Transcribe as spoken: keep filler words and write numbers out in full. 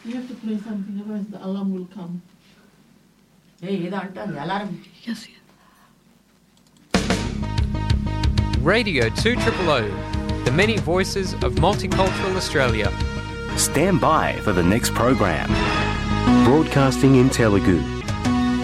You have to play something, otherwise the alarm will come. Hey, ఇది అంటుంది alarm. Yes, yes. Radio two O O, the many voices of multicultural Australia. Stand by for the next program. Broadcasting in Telugu.